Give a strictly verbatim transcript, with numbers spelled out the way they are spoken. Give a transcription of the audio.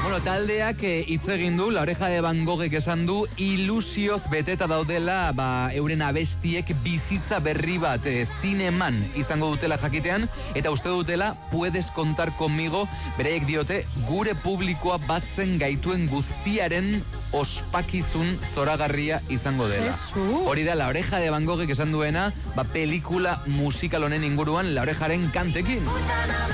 Bueno, taldeak hitz egin du, La Oreja de Van Goghek esan du, ilusioz beteta daudela, ba, euren abestiek bizitza berri bat e, zineman izango dutela jakitean, eta uste dutela, puedes contar conmigo, bereiek diote, gure publikoa batzen gaituen guztiaren ospakizun zoragarria izango dela. Jesus. Hori da, La Oreja de Van Goghek esan duena, ba, pelikula musikal honen inguruan La Orejaren kantekin.